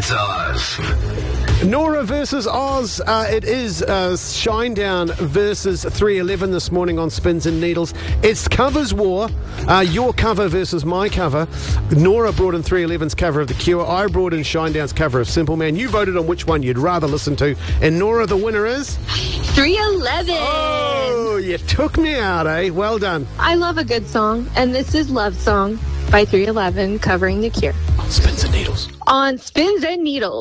It's Oz. Nora versus Oz. It is Shinedown versus 311 this morning on Spins and Needles. It's covers war. Your cover versus my cover. Nora brought in 311's cover of The Cure. I brought in Shinedown's cover of Simple Man. You voted on which one you'd rather listen to. And Nora, the winner is 311. Oh, you took me out, eh? Well done. I love a good song, and this is Love Song by 311 covering The Cure. On Spins and Needles. On Spins and Needles.